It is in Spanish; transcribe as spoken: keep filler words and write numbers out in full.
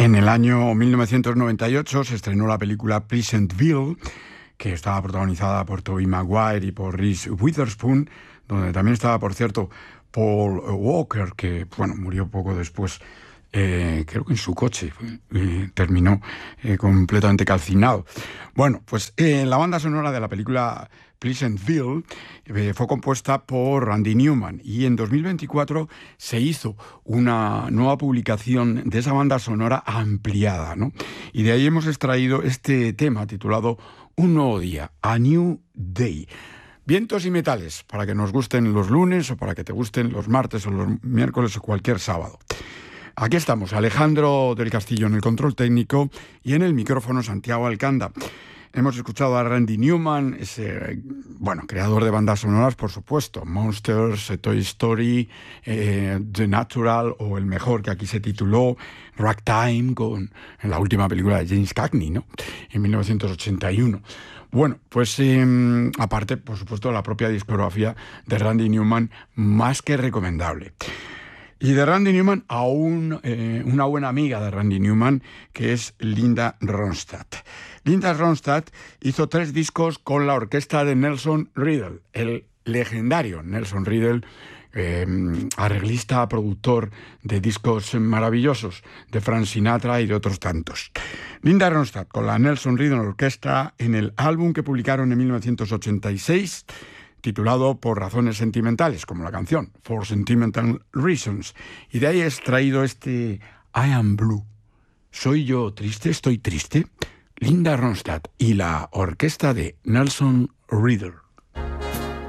En el año mil novecientos noventa y ocho se estrenó la película Pleasantville, que estaba protagonizada por Tobey Maguire y por Reese Witherspoon, donde también estaba, por cierto, Paul Walker, que bueno, murió poco después, eh, creo que en su coche, eh, terminó eh, completamente calcinado. Bueno, pues eh, la banda sonora de la película Pleasantville eh, fue compuesta por Randy Newman, y en dos mil veinticuatro se hizo una nueva publicación de esa banda sonora ampliada, ¿no? Y de ahí hemos extraído este tema titulado Un nuevo día, A New Day. Vientos y metales, para que nos gusten los lunes o para que te gusten los martes o los miércoles o cualquier sábado. Aquí estamos, Alejandro del Castillo en el control técnico y en el micrófono Santiago Alcanda. Hemos escuchado a Randy Newman, ese, bueno, creador de bandas sonoras, por supuesto, Monsters, Toy Story, eh, The Natural, o el mejor, que aquí se tituló Ragtime, con, en la última película de James Cagney, ¿no?, en mil novecientos ochenta y uno. Bueno, pues eh, aparte, por supuesto, la propia discografía de Randy Newman, más que recomendable. Y de Randy Newman, aún eh, una buena amiga de Randy Newman, que es Linda Ronstadt. Linda Ronstadt hizo tres discos con la orquesta de Nelson Riddle, el legendario Nelson Riddle, eh, arreglista, productor de discos maravillosos de Frank Sinatra y de otros tantos. Linda Ronstadt con la Nelson Riddle Orquesta en el álbum que publicaron en mil novecientos ochenta y seis, titulado Por razones sentimentales, como la canción, For Sentimental Reasons. Y de ahí he extraído este I Am Blue. ¿Soy yo triste? ¿Estoy triste? Linda Ronstadt y la orquesta de Nelson Riddle.